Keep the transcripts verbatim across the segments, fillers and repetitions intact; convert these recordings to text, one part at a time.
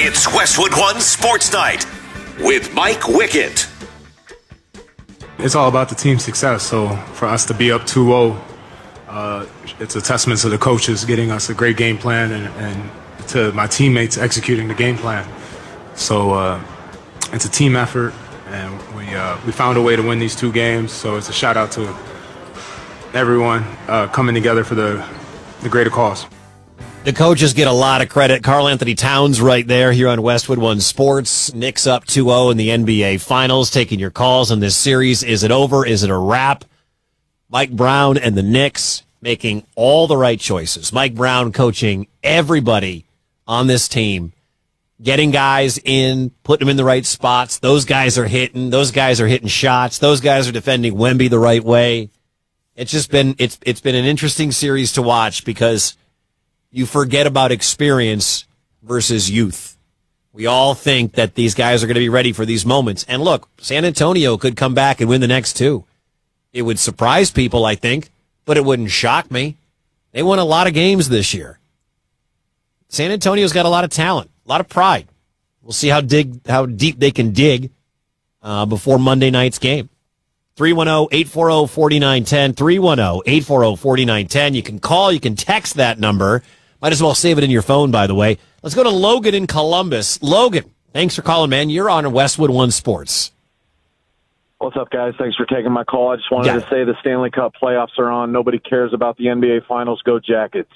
It's Westwood One Sports Night with Mike Wickett. It's all about the team success. So for us to be up two oh, uh, it's a testament to the coaches getting us a great game plan and, and to my teammates executing the game plan. So uh, it's a team effort, and we uh, we found a way to win these two games. So it's a shout out to everyone uh, coming together for the the greater cause. The coaches get a lot of credit. Karl Anthony Towns right there here on Westwood One Sports. Knicks up two oh in the N B A Finals, taking your calls on this series. Is it over? Is it a wrap? Mike Brown and the Knicks making all the right choices. Mike Brown coaching everybody on this team, getting guys in, putting them in the right spots. Those guys are hitting. Those guys are hitting shots. Those guys are defending Wemby the right way. It's just been it's it's been an interesting series to watch because you forget about experience versus youth. We all think that these guys are going to be ready for these moments. And look, San Antonio could come back and win the next two. It would surprise people, I think, but it wouldn't shock me. They won a lot of games this year. San Antonio's got a lot of talent, a lot of pride. We'll see how dig how deep they can dig uh, before Monday night's game. three one zero, eight four zero, four nine one zero, three one zero, eight four zero, four nine one zero. You can call, you can text that number. Might as well save it in your phone, by the way. Let's go to Logan in Columbus. Logan, thanks for calling, man. You're on Westwood One Sports. What's up, guys? Thanks for taking my call. I just wanted yeah. to say the Stanley Cup playoffs are on. Nobody cares about the N B A Finals. Go Jackets.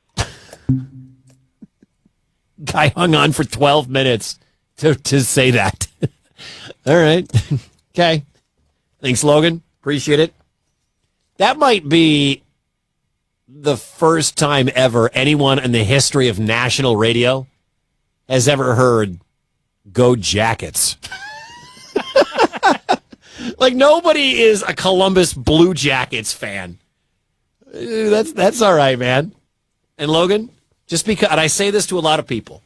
Guy hung on for twelve minutes to, to say that. All right. Okay. Thanks, Logan. Appreciate it. That might be the first time ever anyone in the history of national radio has ever heard "Go Jackets." Like, nobody is a Columbus Blue Jackets fan. That's that's all right, man. And Logan, just because, and I say this to a lot of people,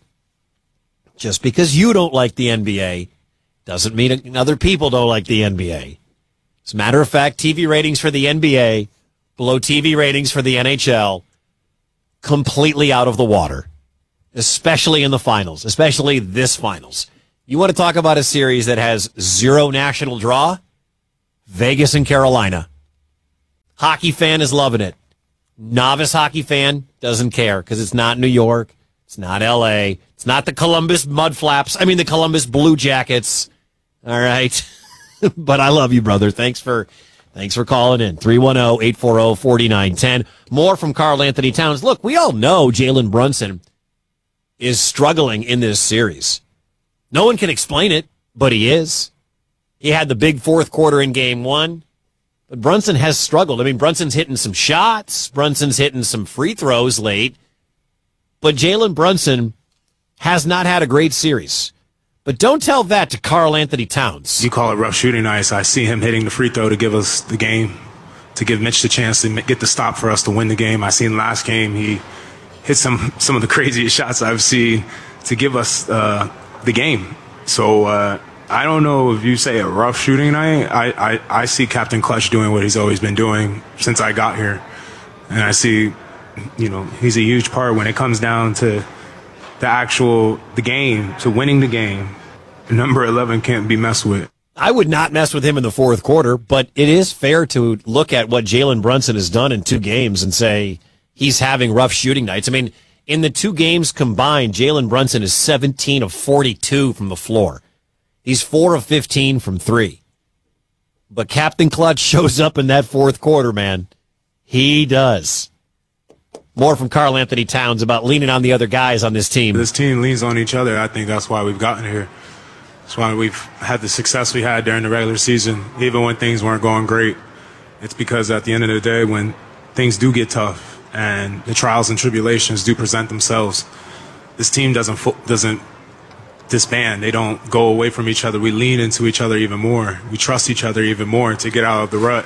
just because you don't like the N B A doesn't mean other people don't like the N B A. As a matter of fact, T V ratings for the N B A below T V ratings for the N H L, completely out of the water, especially in the finals, especially this finals. You want to talk about a series that has zero national draw? Vegas and Carolina. Hockey fan is loving it. Novice hockey fan doesn't care because it's not New York. It's not L A. It's not the Columbus Mudflaps. I mean, the Columbus Blue Jackets. All right. But I love you, brother. Thanks for thanks for calling in. three one zero, eight four zero, four nine one zero. More from Karl Anthony Towns. Look, we all know Jalen Brunson is struggling in this series. No one can explain it, but he is. He had the big fourth quarter in game one. But Brunson has struggled. I mean, Brunson's hitting some shots. Brunson's hitting some free throws late. But Jalen Brunson has not had a great series. But don't tell that to Karl Anthony Towns. You call it rough shooting nights. I see him hitting the free throw to give us the game, to give Mitch the chance to get the stop for us to win the game. I seen last game he hit some, some of the craziest shots I've seen to give us uh, the game. So uh, I don't know if you say a rough shooting night. I, I, I see Captain Clutch doing what he's always been doing since I got here. And I see, you know, he's a huge part when it comes down to the actual, the game, to winning the game. Number eleven can't be messed with. I would not mess with him in the fourth quarter, but it is fair to look at what Jalen Brunson has done in two games and say he's having rough shooting nights. I mean, in the two games combined, Jalen Brunson is seventeen of forty-two from the floor. He's four of fifteen from three. But Captain Clutch shows up in that fourth quarter, man. He does. More from Karl Anthony Towns about leaning on the other guys on this team. This team leans on each other. I think that's why we've gotten here. That's why we've had the success we had during the regular season, even when things weren't going great. It's because at the end of the day, when things do get tough and the trials and tribulations do present themselves, this team doesn't doesn't disband. They don't go away from each other. We lean into each other even more. We trust each other even more to get out of the rut.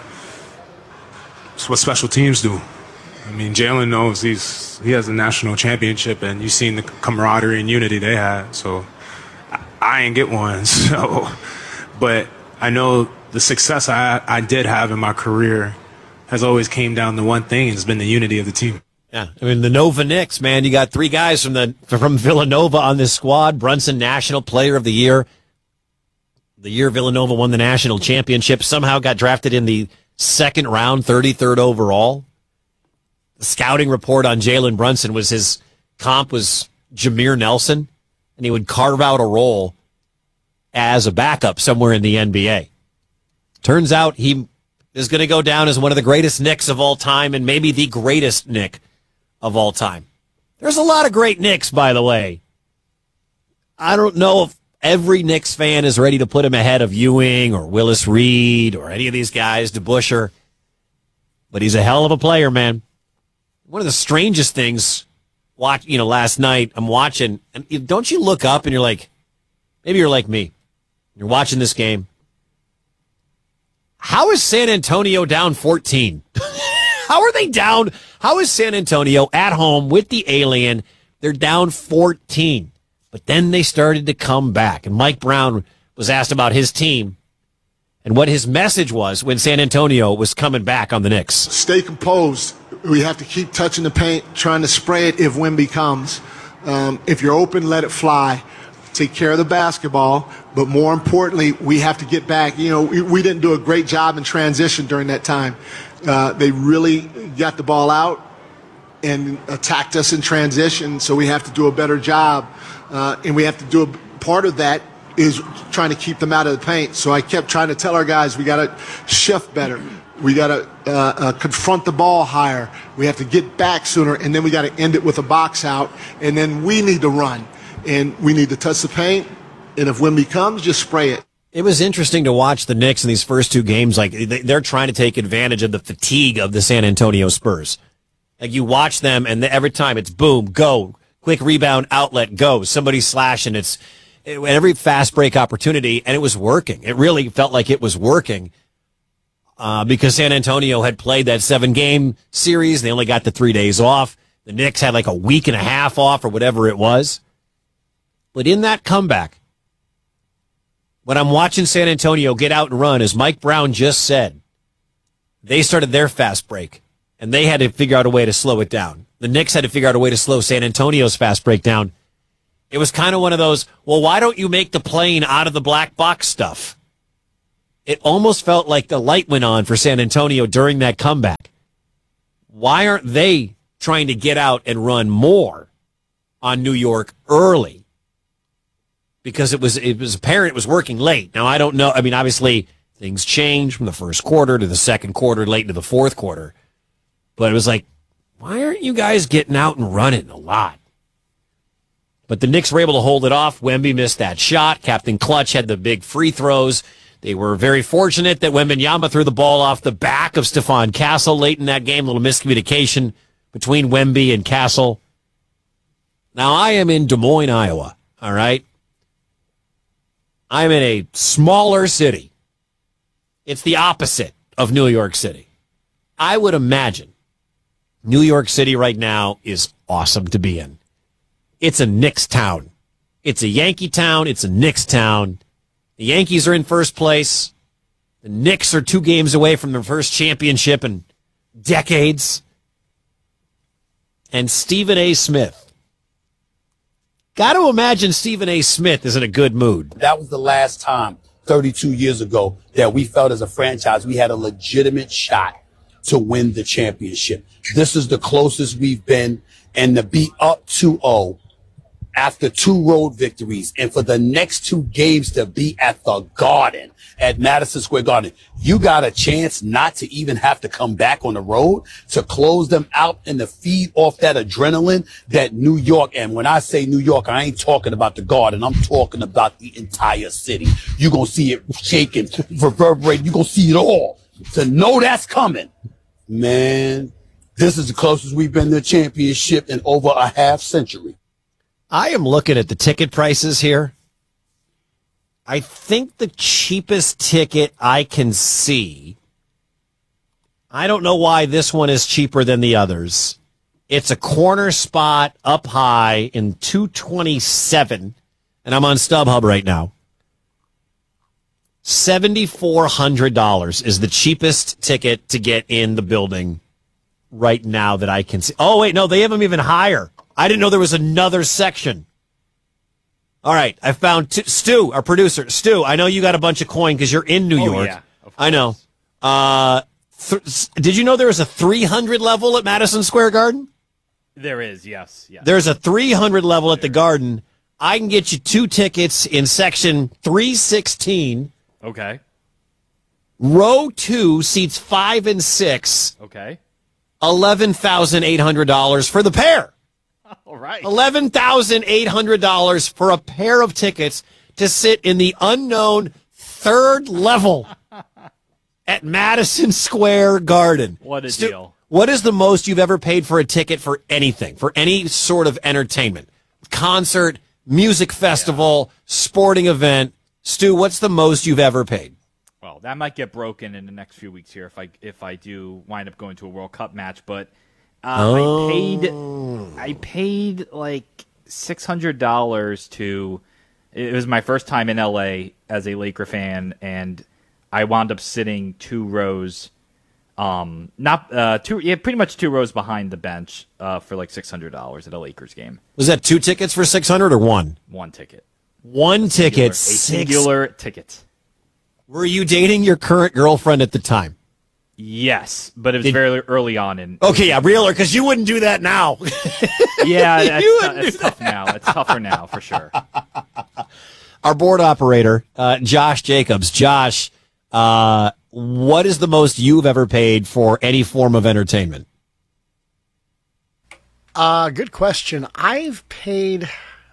It's what special teams do. I mean, Jalen knows he's he has a national championship, and you've seen the camaraderie and unity they had. So I, I ain't get one. So, but I know the success I I did have in my career has always came down to one thing, and it's been the unity of the team. Yeah, I mean, the Nova Knicks, man, you got three guys from the from Villanova on this squad. Brunson, National Player of the Year. The year Villanova won the national championship, somehow got drafted in the second round, thirty-third overall. The scouting report on Jalen Brunson was his comp was Jameer Nelson, and he would carve out a role as a backup somewhere in the N B A. Turns out he is going to go down as one of the greatest Knicks of all time, and maybe the greatest Knick of all time. There's a lot of great Knicks, by the way. I don't know if every Knicks fan is ready to put him ahead of Ewing or Willis Reed or any of these guys, DeBusschere. But he's a hell of a player, man. One of the strangest things, watch, you know, last night I'm watching, and don't you look up and you're like, maybe you're like me. You're watching this game. How is San Antonio down fourteen? How are they down? How is San Antonio at home with the alien? They're down fourteen. But then they started to come back. And Mike Brown was asked about his team and what his message was when San Antonio was coming back on the Knicks. Stay composed. We have to keep touching the paint, trying to spray it if Wemby comes. Um, if you're open, let it fly. Take care of the basketball. But more importantly, we have to get back. You know, we, we didn't do a great job in transition during that time. Uh, they really got the ball out and attacked us in transition, so we have to do a better job. Uh, and we have to do a part of that is trying to keep them out of the paint. So I kept trying to tell our guys we got to shift better. We got to uh, uh, confront the ball higher. We have to get back sooner, and then we got to end it with a box out. And then we need to run, and we need to touch the paint. And if Wemby comes, just spray it. It was interesting to watch the Knicks in these first two games. Like they're trying to take advantage of the fatigue of the San Antonio Spurs. Like you watch them, and every time it's boom, go, quick rebound, outlet, go. Somebody slashing. It's every fast break opportunity, and it was working. It really felt like it was working uh, because San Antonio had played that seven-game series. They only got the three days off. The Knicks had like a week and a half off or whatever it was. But in that comeback, when I'm watching San Antonio get out and run, as Mike Brown just said, they started their fast break, and they had to figure out a way to slow it down. The Knicks had to figure out a way to slow San Antonio's fast break down. It was kind of one of those, well, why don't you make the plane out of the black box stuff? It almost felt like the light went on for San Antonio during that comeback. Why aren't they trying to get out and run more on New York early? Because it was it was apparent it was working late. Now, I don't know. I mean, obviously, things change from the first quarter to the second quarter, late into the fourth quarter. But it was like, why aren't you guys getting out and running a lot? But the Knicks were able to hold it off. Wemby missed that shot. Captain Clutch had the big free throws. They were very fortunate that Wembanyama threw the ball off the back of Stephon Castle late in that game. A little miscommunication between Wemby and Castle. Now, I am in Des Moines, Iowa, all right? I'm in a smaller city. It's the opposite of New York City. I would imagine New York City right now is awesome to be in. It's a Knicks town. It's a Yankee town. It's a Knicks town. The Yankees are in first place. The Knicks are two games away from their first championship in decades. And Stephen A. Smith. Got to imagine Stephen A. Smith is in a good mood. That was the last time, thirty-two years ago, that we felt as a franchise we had a legitimate shot to win the championship. This is the closest we've been, and to be up two oh after two road victories, and for the next two games to be at the Garden, at Madison Square Garden, you got a chance not to even have to come back on the road to close them out and to feed off that adrenaline that New York, and when I say New York, I ain't talking about the Garden. I'm talking about the entire city. You're going to see it shaking, reverberating. You're going to see it all. To know that's coming, man, this is the closest we've been to a championship in over a half century. I am looking at the ticket prices here. I think the cheapest ticket I can see, I don't know why this one is cheaper than the others. It's a corner spot up high in two twenty-seven, and I'm on StubHub right now. seven thousand four hundred dollars is the cheapest ticket to get in the building right now that I can see. Oh, wait, no, they have them even higher. I didn't know there was another section. All right, I found t- Stu, our producer. Stu, I know you got a bunch of coin because you're in New Oh, York. yeah, of course. I know. Uh, th- did you know there was a three hundred level at Madison Square Garden? There is, yes. yes. There's a three hundred level at the Garden. I can get you two tickets in section three sixteen. Okay. Row two, seats five and six. Okay. eleven thousand eight hundred dollars for the pair. All right. eleven thousand eight hundred dollars for a pair of tickets to sit in the unknown third level at Madison Square Garden. What a Stu, deal. What is the most you've ever paid for a ticket for anything, for any sort of entertainment? Concert, music festival, yeah. sporting event. Stu, what's the most you've ever paid? Well, that might get broken in the next few weeks here if I if I do wind up going to a World Cup match, but uh, oh. I paid I paid like six hundred dollars to. It was my first time in L A as a Laker fan, and I wound up sitting two rows, um, not uh, two, yeah, pretty much two rows behind the bench uh, for like six hundred dollars at a Lakers game. Was that two tickets for six hundred or one? One ticket. One ticket. A six. singular ticket. Were you dating your current girlfriend at the time? Yes, but it was Did, very early on in. Okay, yeah, realer, because you wouldn't do that now. Yeah, that's, t- that's tough now. It's tougher now for sure. Our board operator, uh, Josh Jacobs. Josh, uh, what is the most you've ever paid for any form of entertainment? Uh, good question. I've paid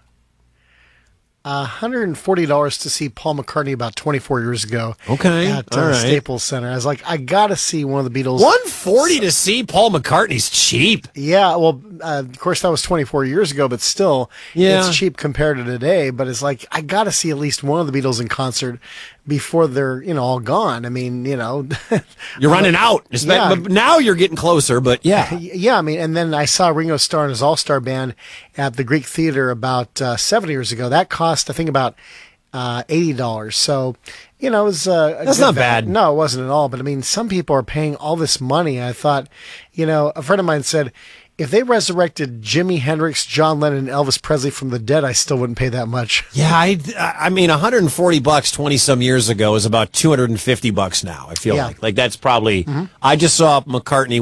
one hundred forty dollars to see Paul McCartney about twenty-four years ago. Okay, at uh, all right. Staples Center. I was like, I gotta see one of the Beatles. one hundred forty dollars to see Paul McCartney's cheap. Yeah, well, uh, of course that was twenty-four years ago, but still, yeah. it's cheap compared to today. But it's like I gotta see at least one of the Beatles in concert before they're you know all gone. I mean, you know, you're running out. Yeah. But now you're getting closer. But yeah, yeah. I mean, and then I saw Ringo Starr and his All Star Band at the Greek Theater about uh, seven years ago. That cost, I think, about uh, eighty dollars. So, you know, it was uh, that's not bad. No, it wasn't at all. But I mean, some people are paying all this money. I thought, you know, a friend of mine said, if they resurrected Jimi Hendrix, John Lennon, and Elvis Presley from the dead, I still wouldn't pay that much. Yeah, I, I mean, one hundred forty bucks twenty some years ago is about two hundred fifty bucks now. I feel yeah. like like that's probably. Mm-hmm. I just saw McCartney